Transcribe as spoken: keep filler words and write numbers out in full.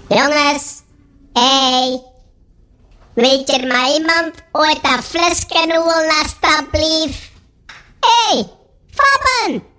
Jongens, hé, weet er maar iemand ooit dat flesje holen alstublieft? Hé, Fabben!